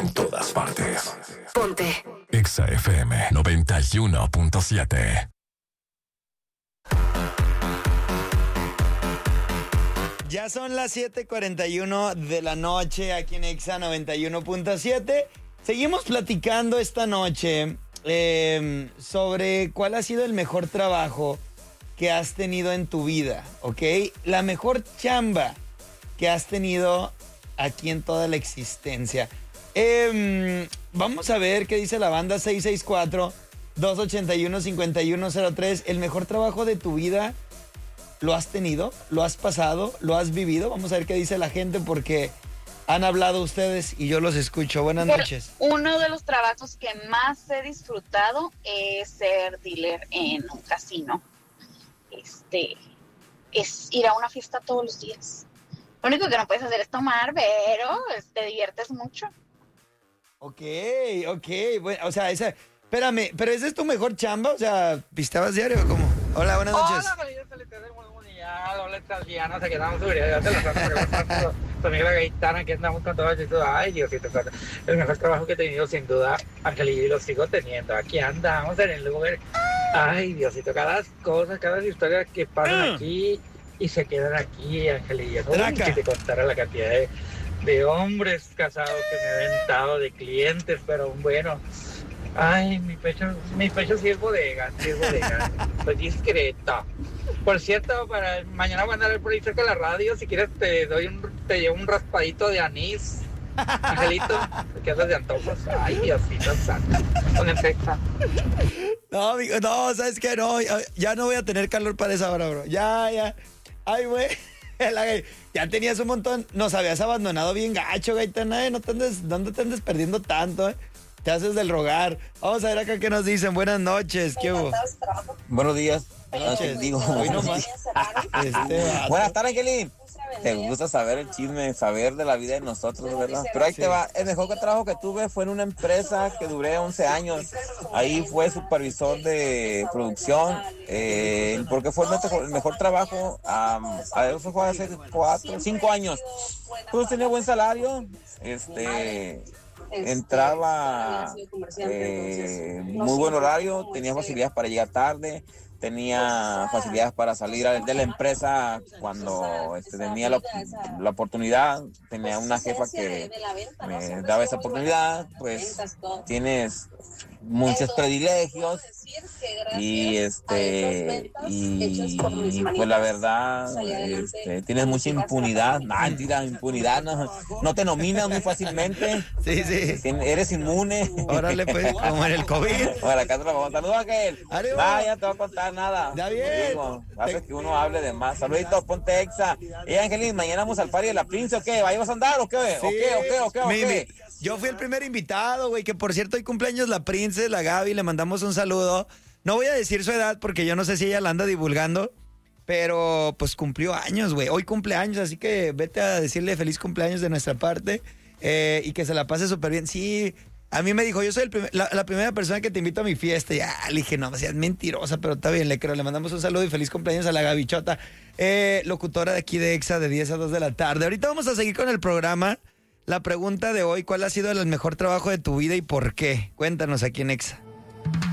En todas partes. Ponte. Exa FM 91.7. Ya son las 7:41 de la noche aquí en Exa 91.7. Seguimos platicando esta noche sobre cuál ha sido el mejor trabajo que has tenido en tu vida, ¿ok? La mejor chamba que has tenido aquí en toda la existencia. Vamos a ver qué dice la banda 664-281-5103. El mejor trabajo de tu vida. ¿Lo has tenido? ¿Lo has pasado? ¿Lo has vivido? Vamos a ver qué dice la gente porque han hablado ustedes y yo los escucho. Buenas noches. Uno de los trabajos que más he disfrutado es ser dealer en un casino. Es ir a una fiesta todos los días. Lo único que no puedes hacer es tomar, pero te diviertes mucho. Ok. Bueno, o sea, espérame, ¿pero esa es tu mejor chamba? O sea, ¿pisteabas diario o cómo? Hola, buenas noches. Hola, hola, italiana, se quedamos seguridad, ya te lo sabes, tu amiga la gaitana, que andamos con todo eso. Ay, Diosito, el mejor trabajo que he tenido, sin duda, Angelillo, y lo sigo teniendo. Aquí andamos en el lugar. Ay, Diosito, cada historia que pasan aquí y se quedan aquí, Angelillo. No, si te contara la cantidad de hombres casados que me he aventado, de clientes, pero bueno. Ay, mi pecho sí es bodega, soy discreta. Por cierto, para mañana voy a andar por ahí cerca de la radio, si quieres te llevo un raspadito de anís, Angelito, que andas de antojos. Ay, Diosito santo, con el texto. No, amigo, no, ¿sabes qué? No, ya no voy a tener calor para esa hora, bro. Ya. Ay, güey. Ya tenías un montón, nos habías abandonado bien gacho, Gaitana, no te andes perdiendo tanto, Te haces del rogar. Vamos a ver acá qué nos dicen. Buenas noches. ¿Qué hubo? Buenos días. Buenas tardes, Angelín. Te gusta saber el chisme, saber de la vida de nosotros, ¿verdad? Pero ahí te va. El mejor trabajo que tuve fue en una empresa que duré 11 años. Ahí fue supervisor de producción. Porque fue el mejor trabajo. Eso fue hace 5 años. Pues tenía buen salario. Entraba muy buen horario, tenía facilidades para llegar tarde, tenía facilidades para salir de la empresa cuando tenía la oportunidad, tenía una jefa que me daba esa oportunidad, pues tienes muchos privilegios y pues la verdad tienes mucha impunidad. Mentira, impunidad no te nominan muy fácilmente. Sí. Eres inmune. Órale, pues, como en el COVID. Bueno, acá te lo vamos a saludar, Ángel. Ya te voy a contar nada. Ya bien. Hace que uno hable de más. Saluditos, ponte Exa. Angelín, mañana vamos al party de la Prince, ¿o qué? ¿Ahí vas a andar o qué? Sí. ¿O qué? Yo fui el primer invitado, güey, que por cierto hoy cumpleaños la Prince, la Gaby, le mandamos un saludo. No voy a decir su edad porque yo no sé si ella la anda divulgando, pero pues cumplió años, güey. Hoy cumpleaños, así que vete a decirle feliz cumpleaños de nuestra parte y que se la pase súper bien. Sí, a mí me dijo, yo soy la primera persona que te invito a mi fiesta. Y le dije, no, seas mentirosa, pero está bien, le creo. Le mandamos un saludo y feliz cumpleaños a la Gabichota, locutora de aquí de Exa de 10 a 2 de la tarde. Ahorita vamos a seguir con el programa. La pregunta de hoy, ¿cuál ha sido el mejor trabajo de tu vida y por qué? Cuéntanos aquí en Exa.